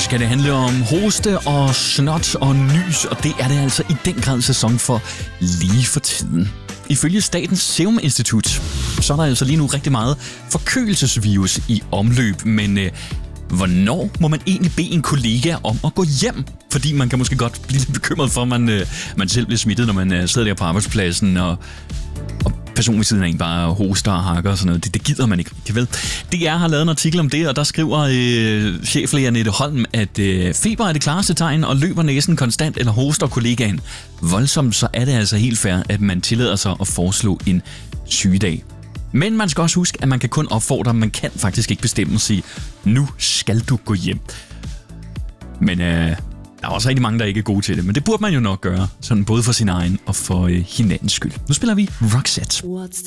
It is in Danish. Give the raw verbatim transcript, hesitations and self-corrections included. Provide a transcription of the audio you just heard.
skal det handle om hoste og snot og nys, og det er det altså i den grad sæson for lige for tiden. Ifølge Statens Serum Institut, så er der altså lige nu rigtig meget forkølelsesvirus i omløb, men øh, hvornår må man egentlig bede en kollega om at gå hjem? Fordi man kan måske godt blive lidt bekymret for, at man, øh, man selv bliver smittet, når man øh, sidder der på arbejdspladsen, og, og personen ved siden af en bare hoster og hakker og sådan noget. Det, det gider man ikke rigtig, vel? D R har lavet en artikel om det, og der skriver øh, cheflæge Annette Holm, at øh, feber er det klareste tegn, og løber næsen konstant eller hoster kollegaen voldsomt, så er det altså helt fair, at man tillader sig at foreslå en sygedag. Men man skal også huske, at man kan kun opfordre, man kan faktisk ikke bestemme og sige, nu skal du gå hjem. Men øh, der er også rigtig mange, der ikke er gode til det, men det burde man jo nok gøre, sådan både for sin egen og for øh, hinandens skyld. Nu spiller vi Roxette. What's